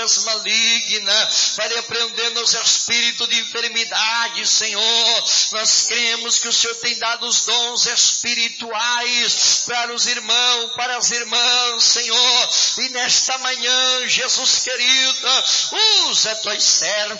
obras malignas, vai repreendendo os espíritos de enfermidade, Senhor. Nós cremos que o Senhor tem dado os dons espirituais para os irmãos, para as irmãs, Senhor. E nesta manhã, Jesus querido, usa tuas servas,